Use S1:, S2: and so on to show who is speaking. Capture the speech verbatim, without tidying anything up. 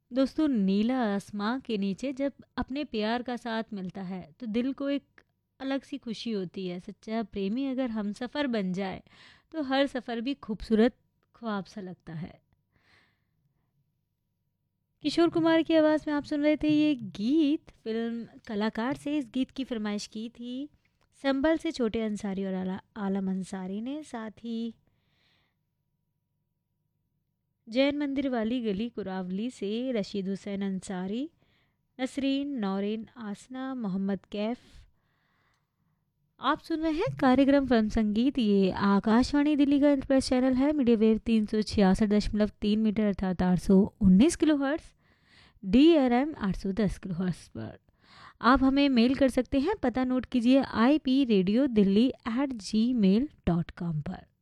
S1: दोस्तों, नीला आसमां के नीचे जब अपने प्यार का साथ मिलता है तो दिल को एक अलग सी खुशी होती है। सच्चा प्रेमी अगर हमसफ़र बन जाए तो हर सफ़र भी खूबसूरत ख्वाब सा लगता है। किशोर कुमार की आवाज़ में आप सुन रहे थे ये गीत। फिल्म कलाकार से इस गीत की फरमाइश की थी संभल से छोटे अंसारी और आला, आलम अंसारी ने। साथ ही जैन मंदिर वाली गली कुरावली से रशीद हुसैन अंसारी, नसरीन, नौरीन, आसना, मोहम्मद कैफ। आप सुन रहे हैं कार्यक्रम फिल्म संगीत। ये आकाशवाणी दिल्ली का एक्सप्रेस चैनल है। मीडिया वेव तीन सौ छियासठ दशमलव तीन मीटर अर्थात आठ सौ उन्नीस kilo hertz, D R M आठ सौ दस किलो हर्ट्स पर आप हमें मेल कर सकते हैं। पता नोट कीजिए, I P radio Delhi eight ji mail dot com पर।